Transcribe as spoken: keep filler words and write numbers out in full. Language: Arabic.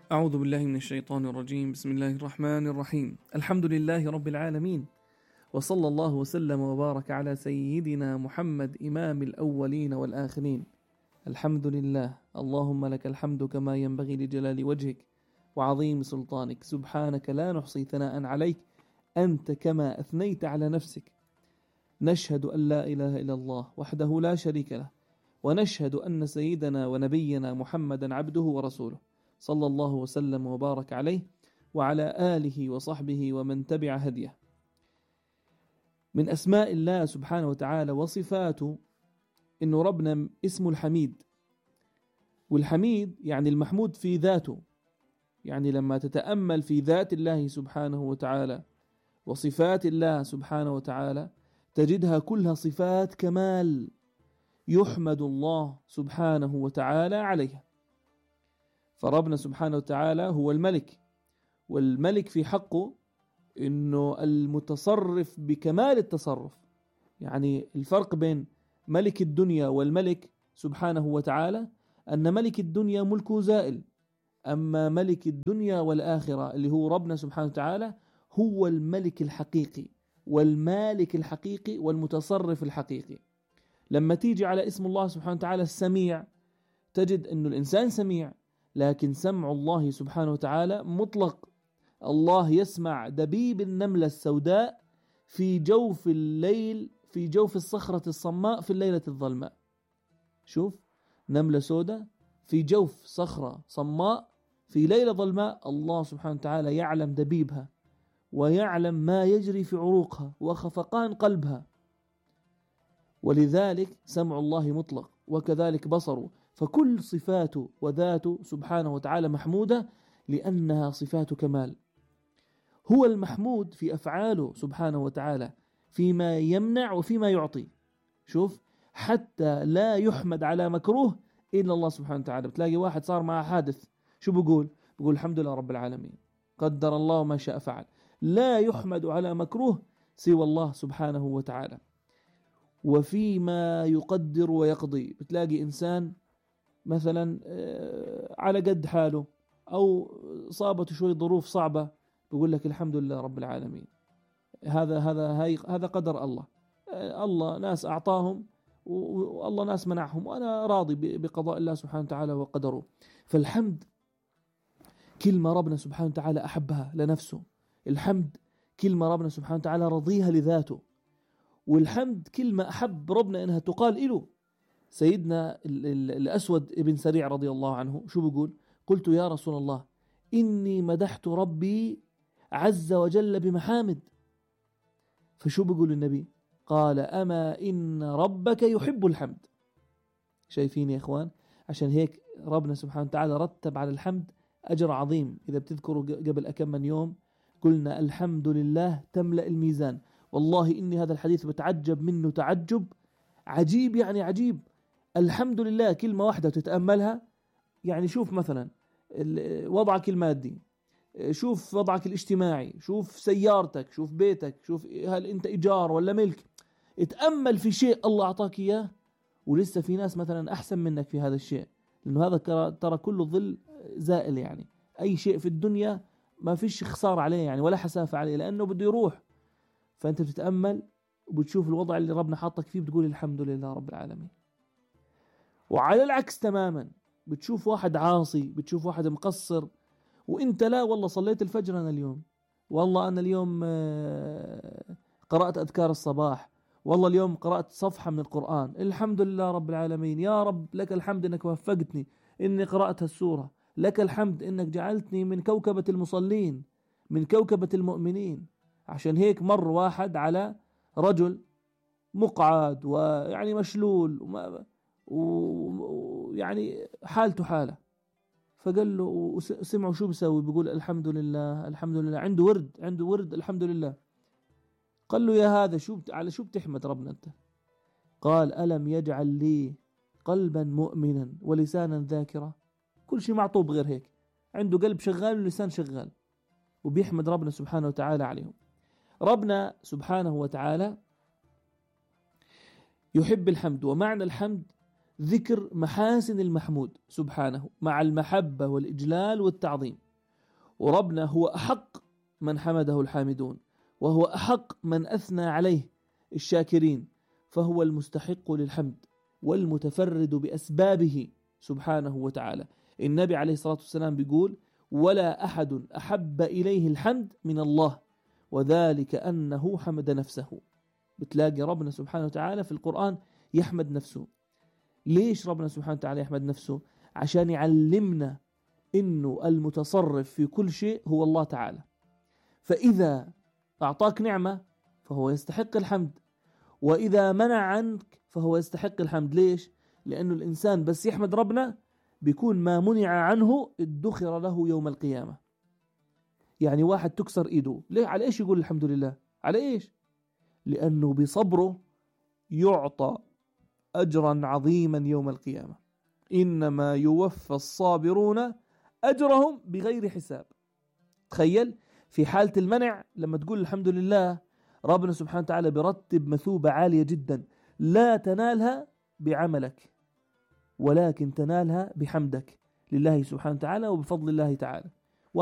أعوذ بالله من الشيطان الرجيم. بسم الله الرحمن الرحيم. الحمد لله رب العالمين، وصلى الله وسلم وبارك على سيدنا محمد إمام الأولين والآخرين. الحمد لله، اللهم لك الحمد كما ينبغي لجلال وجهك وعظيم سلطانك. سبحانك لا نحصي ثناء عليك، أنت كما أثنيت على نفسك. نشهد أن لا إله إلا الله وحده لا شريك له، ونشهد أن سيدنا ونبينا محمدا عبده ورسوله، صلى الله وسلم وبارك عليه وعلى آله وصحبه ومن تبع هديه. من أسماء الله سبحانه وتعالى وصفاته إنه ربنا اسمه الحميد، والحميد يعني المحمود في ذاته. يعني لما تتأمل في ذات الله سبحانه وتعالى وصفات الله سبحانه وتعالى تجدها كلها صفات كمال يحمد الله سبحانه وتعالى عليها. فربنا سبحانه وتعالى هو الملك، والملك في حقه إنه المتصرف بكمال التصرف. يعني الفرق بين ملك الدنيا والملك سبحانه وتعالى أن ملك الدنيا ملكه زائل، أما ملك الدنيا والآخرة اللي هو ربنا سبحانه وتعالى هو الملك الحقيقي والمالك الحقيقي والمتصرف الحقيقي. لما تيجي على اسم الله سبحانه وتعالى السميع تجد أنه الإنسان سميع، لكن سمع الله سبحانه وتعالى مطلق. الله يسمع دبيب النملة السوداء في جوف الليل، في جوف الصخرة الصماء في الليلة الظلماء. شوف، نملة سوداء في جوف صخرة صماء في ليلة ظلماء، الله سبحانه وتعالى يعلم دبيبها ويعلم ما يجري في عروقها وخفقان قلبها. ولذلك سمع الله مطلق، وكذلك بصره. فكل صفاته وذاته سبحانه وتعالى محمودة لأنها صفات كمال. هو المحمود في أفعاله سبحانه وتعالى فيما يمنع وفيما يعطي. شوف، حتى لا يحمد على مكروه إلا الله سبحانه وتعالى. بتلاقي واحد صار معه حادث، شو بقول؟ بقول الحمد لله رب العالمين، قدر الله ما شاء فعل. لا يحمد على مكروه سوى الله سبحانه وتعالى. وفيما يقدر ويقضي بتلاقي إنسان مثلا على قد حاله أو صابته شوي ظروف صعبة، بيقول لك الحمد لله رب العالمين. هذا هذا هذا قدر الله. الله ناس أعطاهم والله ناس منعهم، وأنا راضي بقضاء الله سبحانه وتعالى وقدره. فالحمد كلمة ربنا سبحانه وتعالى أحبها لنفسه. الحمد كلمة ربنا سبحانه وتعالى رضيها لذاته. والحمد كلمة أحب ربنا أنها تقال إله. سيدنا الأسود ابن سريع رضي الله عنه شو بيقول؟ قلت يا رسول الله إني مدحت ربي عز وجل بمحامد. فشو بيقول النبي؟ قال أما إن ربك يحب الحمد. شايفين يا إخوان؟ عشان هيك ربنا سبحانه وتعالى رتب على الحمد أجر عظيم. إذا بتذكروا قبل أكم من يوم قلنا الحمد لله تملأ الميزان. والله إني هذا الحديث بتعجب منه تعجب عجيب، يعني عجيب. الحمد لله كلمة واحدة تتأملها. يعني شوف مثلا وضعك المادي، شوف وضعك الاجتماعي، شوف سيارتك، شوف بيتك، شوف هل أنت إيجار ولا ملك. اتأمل في شيء الله أعطاك إياه ولسه في ناس مثلا أحسن منك في هذا الشيء، لأنه هذا ترى كله ظل زائل. يعني أي شيء في الدنيا ما فيش خسارة عليه يعني ولا حسافة عليه، لأنه بده يروح. فأنت بتتأمل وبتشوف الوضع اللي ربنا حاطك فيه بتقول الحمد لله رب العالمين. وعلى العكس تماما بتشوف واحد عاصي، بتشوف واحد مقصر، وانت لا والله صليت الفجر أنا اليوم، والله أنا اليوم قرأت أذكار الصباح، والله اليوم قرأت صفحة من القرآن، الحمد لله رب العالمين. يا رب لك الحمد إنك وفقتني إني قرأت السورة، لك الحمد إنك جعلتني من كوكبة المصلين، من كوكبة المؤمنين. عشان هيك مر واحد على رجل مقعد ويعني مشلول وما ويعني حالته حاله، فقال له وسمعوا شو بيسوي؟ بيقول الحمد لله الحمد لله، عنده ورد عنده ورد الحمد لله. قال له يا هذا شو بت... على شو بتحمد ربنا انت؟ قال ألم يجعل لي قلبا مؤمنا ولسانا ذاكرا. كل شيء معطوب غير هيك، عنده قلب شغال ولسان شغال وبيحمد ربنا سبحانه وتعالى عليهم. ربنا سبحانه وتعالى يحب الحمد، ومعنى الحمد ذكر محاسن المحمود سبحانه مع المحبة والإجلال والتعظيم. وربنا هو أحق من حمده الحامدون، وهو أحق من أثنى عليه الشاكرين، فهو المستحق للحمد والمتفرد بأسبابه سبحانه وتعالى. النبي عليه الصلاة والسلام بيقول: ولا أحد أحب إليه الحمد من الله، وذلك أنه حمد نفسه. بتلاقي ربنا سبحانه وتعالى في القرآن يحمد نفسه. ليش ربنا سبحانه وتعالى يحمد نفسه؟ عشان يعلمنا إنه المتصرف في كل شيء هو الله تعالى. فإذا أعطاك نعمة فهو يستحق الحمد، وإذا منع عنك فهو يستحق الحمد. ليش؟ لأنه الإنسان بس يحمد ربنا بيكون ما منع عنه ادخر له يوم القيامة. يعني واحد تكسر إيده، ليه؟ على إيش يقول الحمد لله؟ على إيش؟ لأنه بصبره يعطى أجرا عظيما يوم القيامة. إنما يوفى الصابرون أجرهم بغير حساب. تخيل في حالة المنع لما تقول الحمد لله، ربنا سبحانه وتعالى برتب مثوبة عالية جدا لا تنالها بعملك، ولكن تنالها بحمدك لله سبحانه وتعالى وبفضل الله تعالى.